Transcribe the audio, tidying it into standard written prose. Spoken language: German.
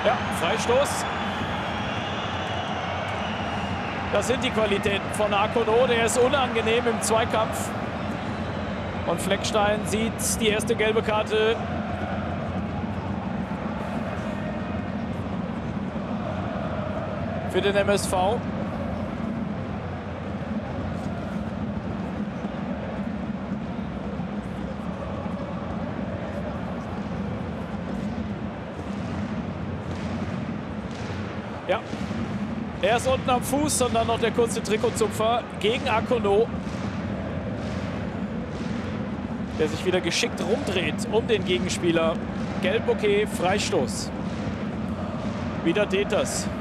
Ja, Freistoß. Das sind die Qualitäten von Akono. Der ist unangenehm im Zweikampf. Und Fleckstein sieht die erste gelbe Karte. Für den MSV. Ja, er ist unten am Fuß und dann noch der kurze Trikotzupfer gegen Akono, der sich wieder geschickt rumdreht um den Gegenspieler. Gelb, okay, Freistoß. Wieder Deters.